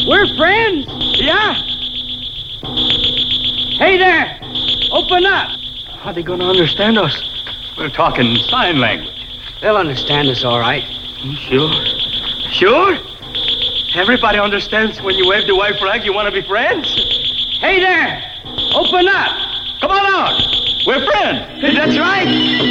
We're friends. Yeah? Hey there. Open up. How are they going to understand us? We're talking sign language. They'll understand us all right. Sure? Sure? Everybody understands when you wave the white flag, you want to be friends? Hey there. Open up. Come on out. We're friends. That's right.